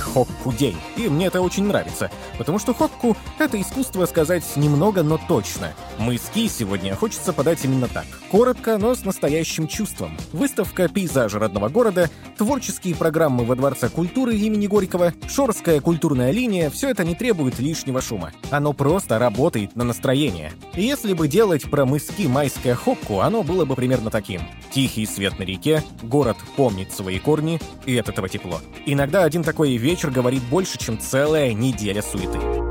хокку-день. И мне это очень нравится, потому что хокку — это искусство сказать немного, но точно. Мыски сегодня хочется подать именно так. Коротко, но с настоящим чувством. Выставка «Пейзажи родного города», творческие программы во Дворце культуры имени Горького, Шорская культурная линия — все это не требует лишнего шума. Оно просто работает на настроение. И если бы делать про мыски майское хокку, оно было бы примерно таким. Тихий свет на реке, город помнит свои корни, и от этого тепло. Иногда один такой вечер говорит больше, чем целая неделя суеты.